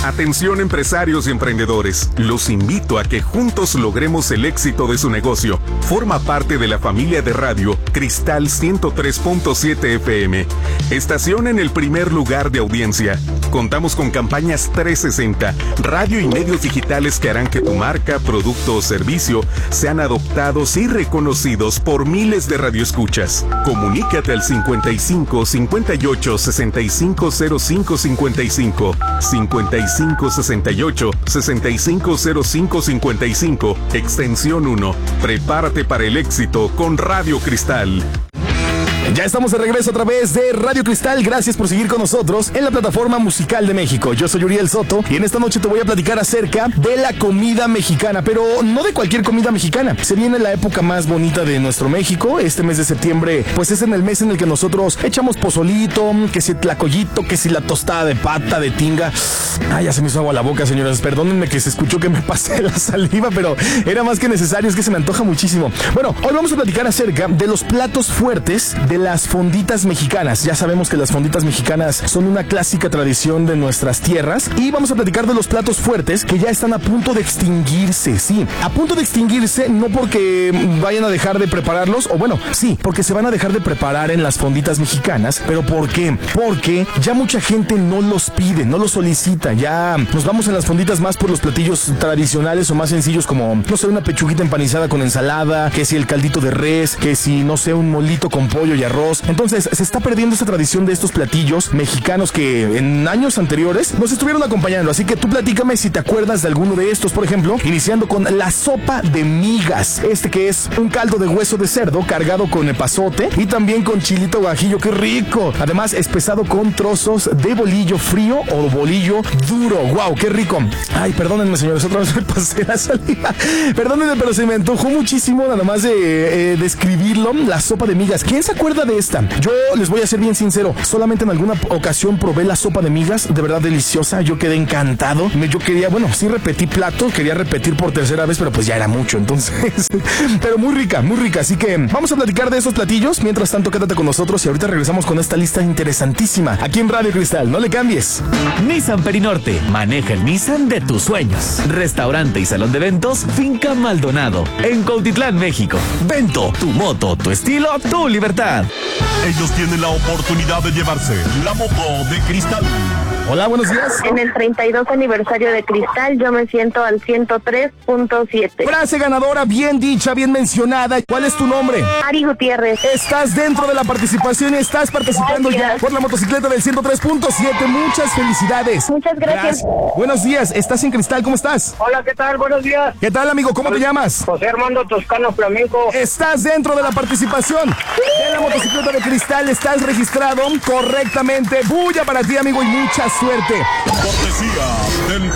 Atención empresarios y emprendedores, los invito a que juntos logremos el éxito de su negocio. Forma parte de la familia de radio Cristal 103.7 FM. Estación en el primer lugar de audiencia. Contamos con campañas 360, radio y medios digitales que harán que tu marca, producto o servicio sean adoptados y reconocidos por miles de radioescuchas. Comunícate al 55 58 65 05 55, 55 68 65 05 55, extensión 1. Prepárate para el éxito con Radio Cristal. Ya estamos de regreso a través de Radio Cristal. Gracias por seguir con nosotros en la plataforma musical de México. Yo soy Uriel Soto y en esta noche te voy a platicar acerca de la comida mexicana, pero no de cualquier comida mexicana. Se viene la época más bonita de nuestro México. Este mes de septiembre, pues es en el mes en el que nosotros echamos pozolito, que si tlacoyito, que si la tostada de pata, de tinga. Ay, ya se me hizo agua la boca, señoras. Perdónenme que se escuchó que me pasé la saliva, pero era más que necesario, es que se me antoja muchísimo. Bueno, hoy vamos a platicar acerca de los platos fuertes de las fonditas mexicanas. Ya sabemos que las fonditas mexicanas son una clásica tradición de nuestras tierras y vamos a platicar de los platos fuertes que ya están a punto de extinguirse. Sí, a punto de extinguirse, no porque vayan a dejar de prepararlos, o bueno, sí, porque se van a dejar de preparar en las fonditas mexicanas. ¿Pero por qué? Porque ya mucha gente no los pide, no los solicita. Ya nos vamos en las fonditas más por los platillos tradicionales o más sencillos, como, no sé, una pechuguita empanizada con ensalada, que si el caldito de res, que si, no sé, un molito con pollo y arroz. Entonces se está perdiendo esta tradición de estos platillos mexicanos que en años anteriores nos estuvieron acompañando. Así que tú platícame si te acuerdas de alguno de estos. Por ejemplo, iniciando con la sopa de migas, que es un caldo de hueso de cerdo cargado con epazote y también con chilito guajillo. ¡Qué rico! Además, espesado con trozos de bolillo frío o bolillo duro. ¡Wow! ¡Qué rico! Ay, perdónenme, señores, otra vez me pasé la saliva. Perdónenme, pero se me antojó muchísimo nada más de describirlo. La sopa de migas. ¿Quién se acuerda de esta? Yo les voy a ser bien sincero, solamente en alguna ocasión probé la sopa de migas, de verdad deliciosa. Yo quedé encantado. Yo quería, bueno, sí repetí plato, quería repetir por tercera vez, pero pues ya era mucho, entonces. Pero muy rica, muy rica. Así que vamos a platicar de esos platillos. Mientras tanto, quédate con nosotros y ahorita regresamos con esta lista interesantísima aquí en Radio Cristal. No le cambies. Nissan Perinorte, maneja el Nissan de tus sueños. Restaurante y salón de eventos Finca Maldonado, en Cuautitlán, México. Vento, tu moto, tu estilo, tu libertad. Ellos tienen la oportunidad de llevarse la moto de Cristal. Hola, buenos días. En el 32 aniversario de Cristal, yo me siento al 103.7. Frase ganadora, bien dicha, bien mencionada. ¿Cuál es tu nombre? Ari Gutiérrez. Estás dentro de la participación y estás participando ya por la motocicleta del 103.7. Muchas felicidades. Muchas gracias. Buenos días, estás en Cristal, ¿cómo estás? Hola, ¿qué tal? Buenos días. ¿Qué tal, amigo? ¿Cómo te llamas? José Armando Toscano Flamenco. Estás dentro de la participación de la motocicleta de Cristal. Estás registrado correctamente. Bulla para ti, amigo, y mucha suerte. Cortesía del